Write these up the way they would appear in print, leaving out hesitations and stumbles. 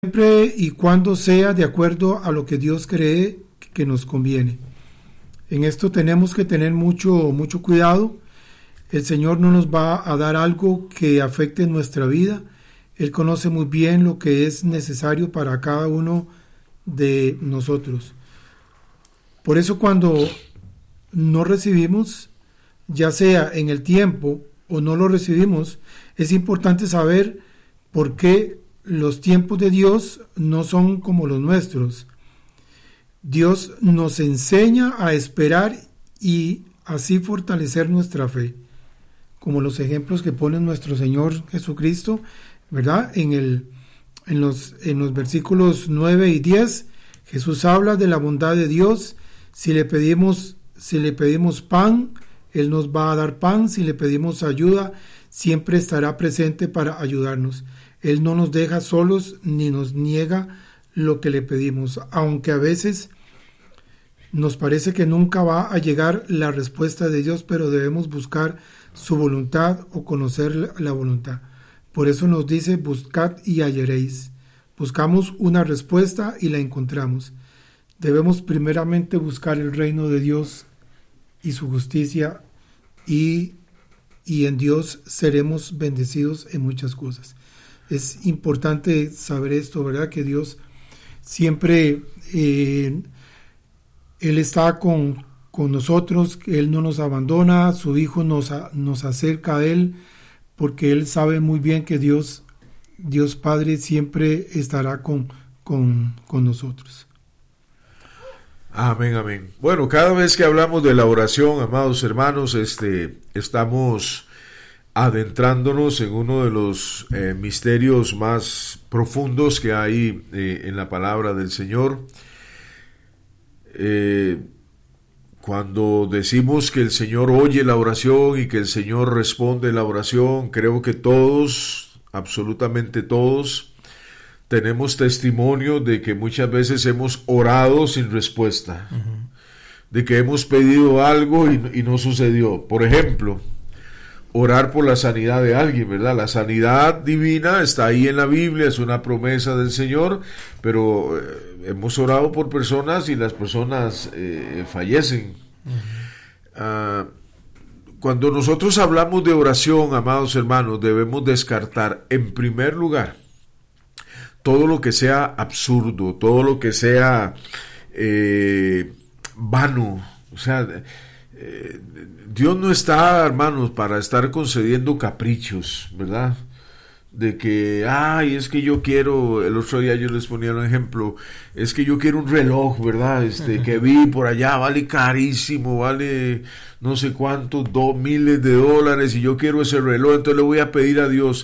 siempre y cuando sea de acuerdo a lo que Dios cree que nos conviene. En esto tenemos que tener mucho cuidado. El Señor no nos va a dar algo que afecte nuestra vida. Él conoce muy bien lo que es necesario para cada uno de nosotros. Por eso cuando no recibimos, ya sea en el tiempo o no lo recibimos, es importante saber por qué los tiempos de Dios no son como los nuestros. Dios nos enseña a esperar y así fortalecer nuestra fe, como los ejemplos que pone nuestro Señor Jesucristo, ¿verdad? En los versículos 9 y 10, Jesús habla de la bondad de Dios. Si le pedimos pan, Él nos va a dar pan. Si le pedimos ayuda, siempre estará presente para ayudarnos. Él no nos deja solos ni nos niega lo que le pedimos, aunque a veces nos parece que nunca va a llegar la respuesta de Dios, pero debemos buscar su voluntad o conocer la voluntad. Por eso nos dice: buscad y hallaréis. Buscamos una respuesta y la encontramos. Debemos primeramente buscar el reino de Dios y su justicia, y en Dios seremos bendecidos en muchas cosas. Es importante saber esto, ¿verdad? Que Dios siempre, Él está con nosotros, Él no nos abandona, su Hijo nos acerca a Él, porque Él sabe muy bien que Dios Padre siempre estará con nosotros. Amén, amén. Bueno, cada vez que hablamos de la oración, amados hermanos, estamos adentrándonos en uno de los misterios más profundos que hay en la palabra del Señor. Cuando decimos que el Señor oye la oración y que el Señor responde la oración, creo que todos, absolutamente todos, tenemos testimonio de que muchas veces hemos orado sin respuesta, de que hemos pedido algo y no sucedió. Por ejemplo, orar por la sanidad de alguien, ¿verdad? La sanidad divina está ahí en la Biblia, es una promesa del Señor, pero hemos orado por personas y las personas fallecen. Cuando nosotros hablamos de oración, amados hermanos, debemos descartar, en primer lugar, todo lo que sea absurdo, todo lo que sea vano. O sea, Dios no está, hermanos, para estar concediendo caprichos, ¿verdad? De que, es que yo quiero, el otro día yo les ponía un ejemplo, es que yo quiero un reloj, ¿verdad? Que vi por allá, vale carísimo, vale no sé cuántos, miles de dólares, y yo quiero ese reloj, entonces le voy a pedir a Dios.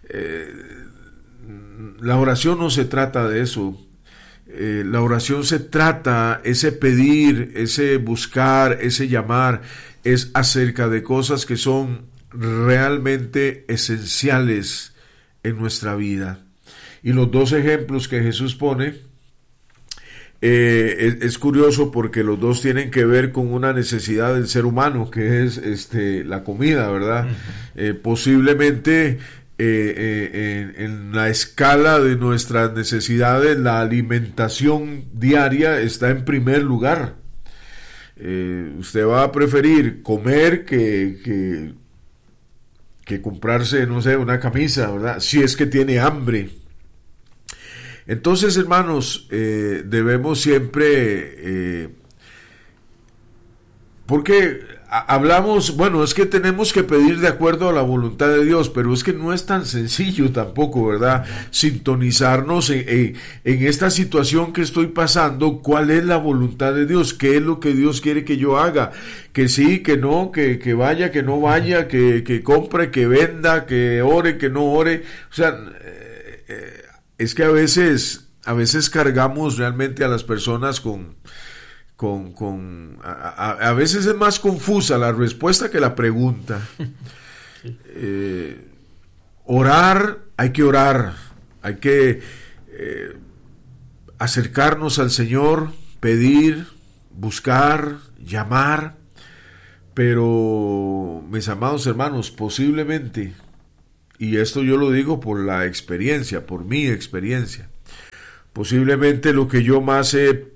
La oración no se trata de eso. La oración se trata, ese pedir, ese buscar, ese llamar, es acerca de cosas que son realmente esenciales en nuestra vida. Y los dos ejemplos que Jesús pone, es curioso porque los dos tienen que ver con una necesidad del ser humano, que es la comida, ¿verdad? Posiblemente en la escala de nuestras necesidades, la alimentación diaria está en primer lugar. Usted va a preferir comer que comprarse, no sé, una camisa, ¿verdad? Si es que tiene hambre. Entonces, hermanos, debemos siempre, porque hablamos, bueno, es que tenemos que pedir de acuerdo a la voluntad de Dios, pero es que no es tan sencillo tampoco, ¿verdad? Sintonizarnos en esta situación que estoy pasando, ¿cuál es la voluntad de Dios? ¿Qué es lo que Dios quiere que yo haga? Que sí, que no, que vaya, que no vaya, que compre, que venda, que ore, que no ore. O sea, es que a veces cargamos realmente a las personas a veces es más confusa la respuesta que la pregunta. Orar, hay que acercarnos al Señor, pedir, buscar, llamar, pero mis amados hermanos, posiblemente, y esto yo lo digo por la experiencia, por mi experiencia, Posiblemente lo que yo más he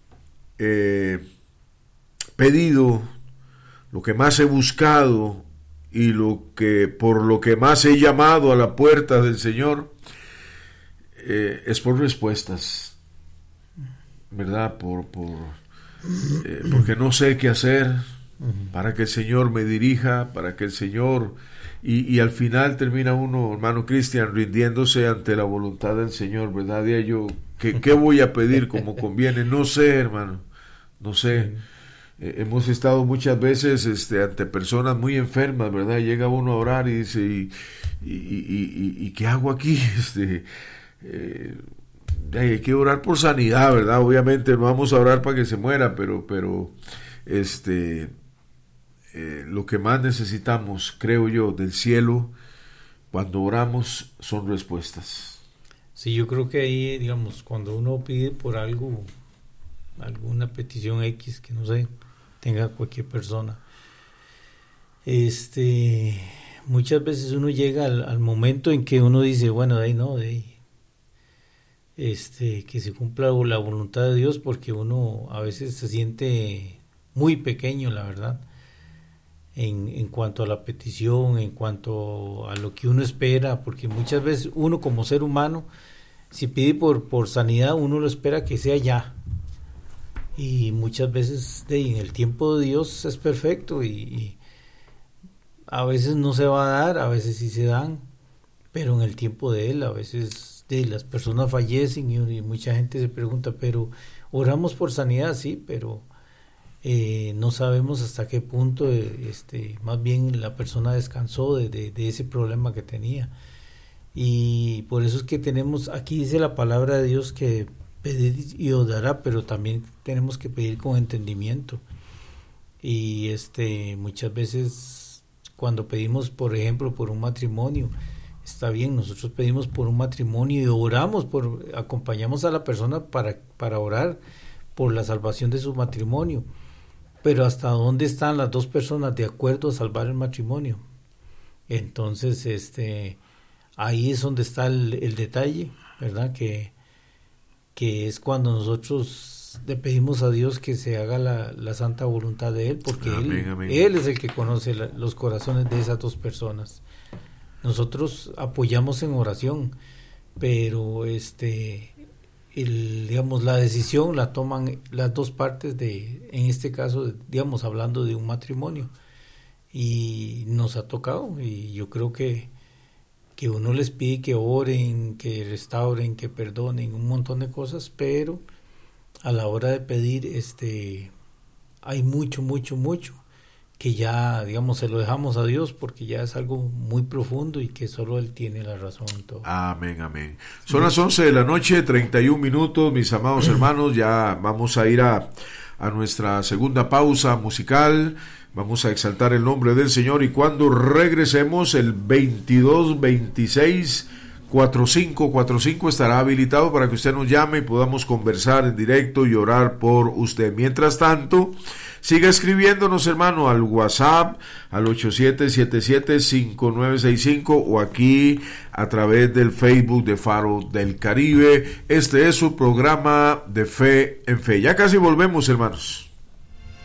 pedido, lo que más he buscado y por lo que más he llamado a la puerta del Señor es por respuestas, ¿verdad? Porque no sé qué hacer, para que el Señor me dirija, para que el Señor... Y al final termina uno, hermano Cristian, rindiéndose ante la voluntad del Señor, ¿verdad? Y yo, ¿qué voy a pedir como conviene? No sé, hermano, no sé. Hemos estado muchas veces ante personas muy enfermas, ¿verdad? Llega uno a orar y dice, ¿y qué hago aquí? Hay que orar por sanidad, ¿verdad? Obviamente no vamos a orar para que se muera, pero lo que más necesitamos, creo yo, del cielo, cuando oramos, son respuestas. Sí, yo creo que ahí, digamos, cuando uno pide por algo, alguna petición X, que no sé, tenga cualquier persona, muchas veces uno llega al momento en que uno dice, bueno, de ahí no, de ahí, que se cumpla la voluntad de Dios, porque uno a veces se siente muy pequeño, la verdad, en cuanto a la petición, en cuanto a lo que uno espera, porque muchas veces uno como ser humano, si pide por sanidad, uno lo espera que sea ya, y muchas veces en el tiempo de Dios es perfecto, y a veces no se va a dar, a veces sí se dan, pero en el tiempo de Él, a veces las personas fallecen y mucha gente se pregunta, pero oramos por sanidad, sí, pero no sabemos hasta qué punto más bien la persona descansó de ese problema que tenía, y por eso es que tenemos, aquí dice la palabra de Dios que pedid y os dará, pero también tenemos que pedir con entendimiento, y muchas veces cuando pedimos, por ejemplo, por un matrimonio, está bien, nosotros pedimos por un matrimonio y oramos, acompañamos a la persona para orar por la salvación de su matrimonio, pero hasta dónde están las dos personas de acuerdo a salvar el matrimonio. Entonces ahí es donde está el detalle, ¿verdad? Que es cuando nosotros le pedimos a Dios que se haga la santa voluntad de Él, porque amén. Él es el que conoce los corazones de esas dos personas. Nosotros apoyamos en oración, pero digamos, la decisión la toman las dos partes en este caso, digamos, hablando de un matrimonio, y nos ha tocado, y yo creo que uno les pide que oren, que restauren, que perdonen, un montón de cosas, pero a la hora de pedir hay mucho que ya, digamos, se lo dejamos a Dios, porque ya es algo muy profundo y que solo Él tiene la razón en todo. Amén, amén. Son las 11 de la noche, 31 minutos, mis amados hermanos. Ya vamos a ir a nuestra segunda pausa musical. Vamos a exaltar el nombre del Señor, y cuando regresemos, el 2226-4545 estará habilitado para que usted nos llame y podamos conversar en directo y orar por usted. Mientras tanto, siga escribiéndonos, hermano, al WhatsApp, al 8777-5965, o aquí a través del Facebook de Faro del Caribe. Este es su programa de Fe en Fe. Ya casi volvemos, hermanos.